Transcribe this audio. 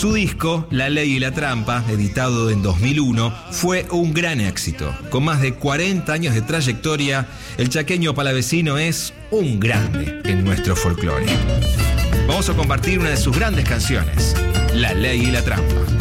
Su disco, La Ley y la Trampa, editado en 2001, fue un gran éxito. Con más de 40 años de trayectoria, el chaqueño palavecino es un grande en nuestro folclore. Vamos a compartir una de sus grandes canciones, La Ley y la Trampa.